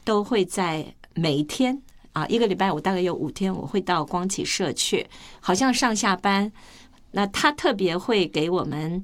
都会在每一天一个礼拜我大概有5天我会到光启社去，好像上下班。那他特别会给我们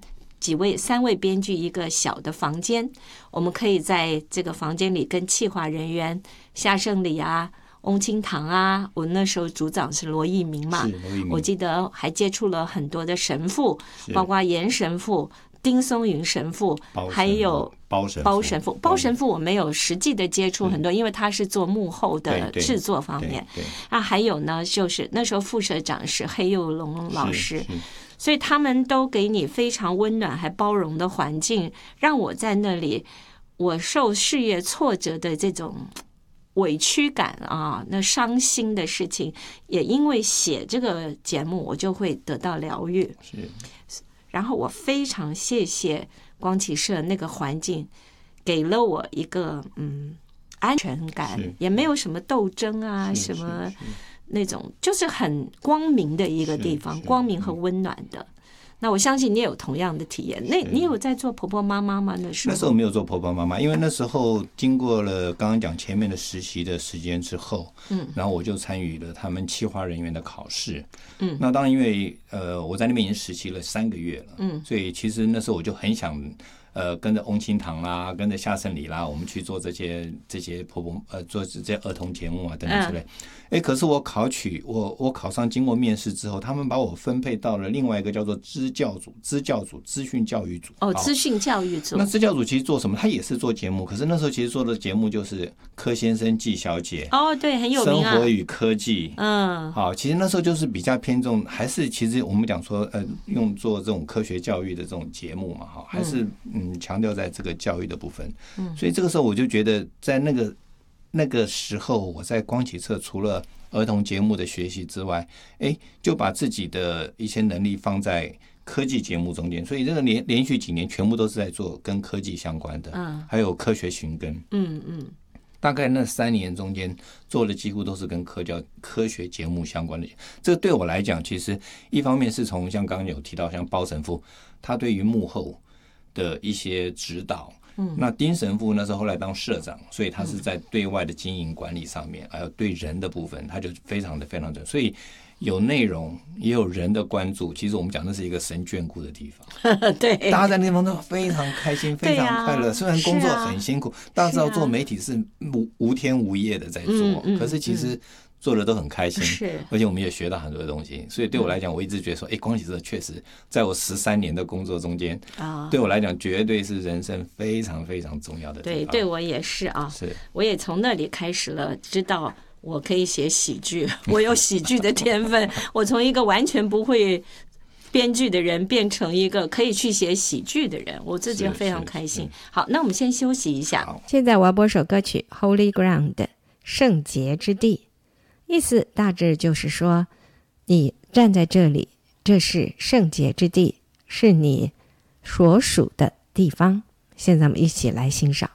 3位编剧一个小的房间，我们可以在这个房间里跟企划人员夏胜礼翁清堂我那时候组长是罗义明嘛，我记得还接触了很多的神父，包括严神父、丁松云神父，还有包神父。包神父我没有实际的接触很多，因为他是做幕后的制作方面。还有呢，就是那时候副社长是黑幼龙老师，所以他们都给你非常温暖还包容的环境，让我在那里，我受事业挫折的这种委屈感那伤心的事情，也因为写这个节目我就会得到疗愈。然后我非常谢谢光启社那个环境给了我一个安全感，也没有什么斗争什么那种，就是很光明的一个地方，光明和温暖的。那我相信你也有同样的体验。你有在做婆婆妈妈吗？那时候没有做婆婆妈妈，因为那时候经过了刚刚讲前面的实习的时间之后，然后我就参与了他们企划人员的考试。那当然因为我在那边已经实习了3个月了，所以其实那时候我就很想跟着翁清堂啦，跟着夏胜礼啦，我们去做这些做这些儿童节目等等之类。可是我考上，经过面试之后，他们把我分配到了另外一个叫做资讯教育组。 资讯教育组。 那资教组其实做什么？他也是做节目，可是那时候其实做的节目就是柯先生、纪小姐。 对，很有名生活与科技。其实那时候就是比较偏重，还是其实我们讲说用做这种科学教育的这种节目嘛，还是强调在这个教育的部分。所以这个时候我就觉得在那个时候，我在光启社除了儿童节目的学习之外，就把自己的一些能力放在科技节目中间，所以这个连续几年全部都是在做跟科技相关的，还有科学寻根。大概那3年中间做的几乎都是跟科学节目相关的。这个对我来讲，其实一方面是从像刚刚有提到像包神父，他对于幕后的一些指导。那丁神父那时候后来当社长，所以他是在对外的经营管理上面，还有对人的部分，他就非常准。所以有内容也有人的关注，其实我们讲那是一个神眷顾的地方。 对， 大家在那地方都非常开心，非常快乐。虽然工作很辛苦，大家知道做媒体是无天无夜的在做，可是其实做的都很开心，而且我们也学到很多的东西。所以对我来讲，我一直觉得说，光启社确实在我13年的工作中间，对我来讲绝对是人生非常非常重要的地方。 对我也是我也从那里开始了知道我可以写喜剧，我有喜剧的天分。我从一个完全不会编剧的人变成一个可以去写喜剧的人，我自己非常开心。好，那我们先休息一下。现在我要播首歌曲 Holy Ground 圣洁之地，意思大致就是说，你站在这里，这是圣洁之地，是你所属的地方。现在我们一起来欣赏。